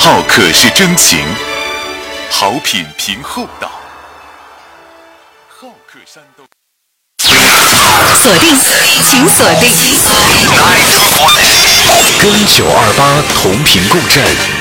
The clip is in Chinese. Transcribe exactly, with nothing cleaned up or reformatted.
好客是真情，好品凭厚道。好客山东。 锁定，请锁定。 跟九二八同频共振。